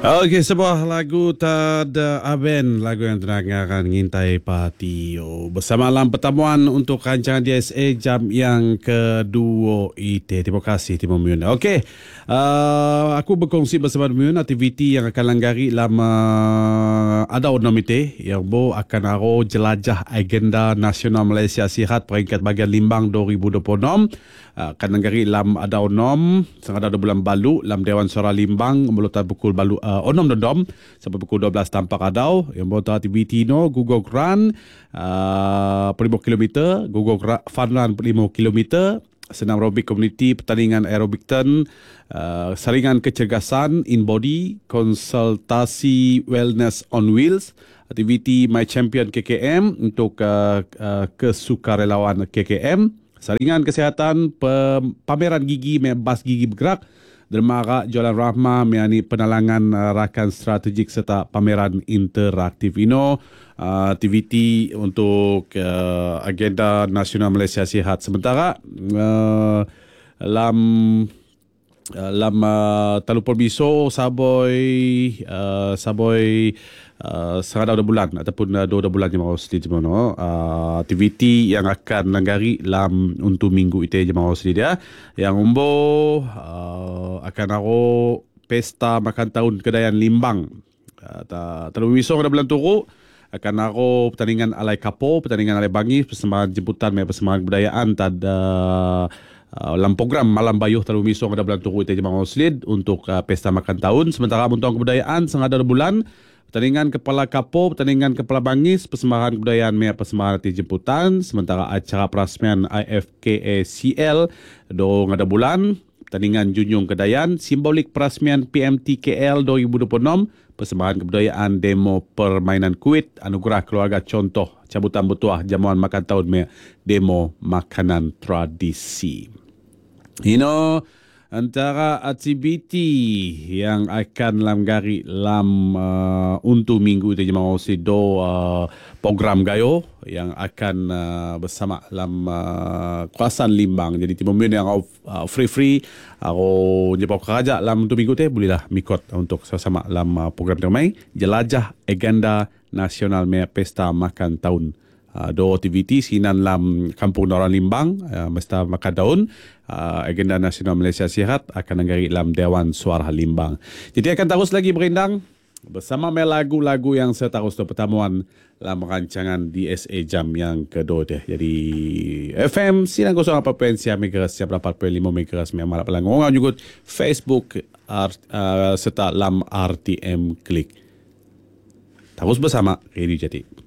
Okey, sebuah lagu Tada Aben, lagu yang terdengarkan Ngintai Patio. Bersama dalam pertemuan untuk rancangan DSA jam yang kedua itu. Terima kasih Timur Myun. Okey, aku berkongsi bersama Myun aktiviti yang akan langgari lama ada onomite yang akan aro jelajah agenda nasional Malaysia Sihat peringkat bagian Limbang 2026. Akan langgari lam ada onom sangat ada bulan balu lam Dewan Suara Limbang melutat pukul balu onom dondom sampai pukul 12 tampak adau yang bota aktiviti no Google Run 5 km, Google Fun Run 5 km, senam aerobik community, pertandingan aerobik turn, saringan kecergasan in body, konsultasi wellness on wheels, aktiviti My Champion KKM untuk kesukarelawan KKM, saringan kesihatan, pameran gigi, bas gigi bergerak, dermaga Jualan Rahmah, meani penalangan rakan strategik serta pameran interaktif. Aktiviti untuk agenda nasional Malaysia Sihat. Sementara lam Telupon Biso Saboy serada 2 bulan ataupun 2 bulan jemaah Ausli jemaah aktiviti yang akan langgari lam untuk minggu itu jemaah Ausli dia yang akan aro pesta makan tahun Kedayan Limbang Telupon Biso pada bulan Turuk akan aro pertandingan alai kapo, pertandingan alai bangis, persembahan jemputan persembahan kebudayaan tada dalam program Malam Bayuh Telupon Biso pada bulan Turuk itu jemaah Ausli untuk pesta makan tahun. Sementara untuk kebudayaan sengaja 2 bulan pertandingan kepala kapo, pertandingan kepala bangis, persembahan kebudayaan persembahan hati jemputan. Sementara acara perasmian IFKACL dorong ada bulan, pertandingan junjung kedayan, simbolik perasmian PMTKL 2026, persembahan kebudayaan demo permainan kuit, anugerah keluarga contoh, cabutan butuah jamuan makan tahun demo makanan tradisi. Antara aktiviti yang akan langgari lam untuk minggu itu jemaah Osido program gayo yang akan bersama lam kawasan Limbang. Jadi Timur Myun yang free atau jepau keraja lam untuk minggu itu bolehlah mikot untuk sama lam program termai jelajah agenda nasional pesta makan tahun. Do aktiviti sinan lam Kampung Noran Limbang mesta makan tahun agenda nasional Malaysia Sihat akan nenggari lam Dewan Suara Limbang. Jadi akan terus lagi berindang bersama lagu-lagu yang seterusnya pertemuan dalam rancangan DSA jam yang kedua deh. Jadi FM 94.4 MHz 8.5 MHz memang paling ngomong juga Facebook serta lam RTM Klik. Terus bersama Radio Jati.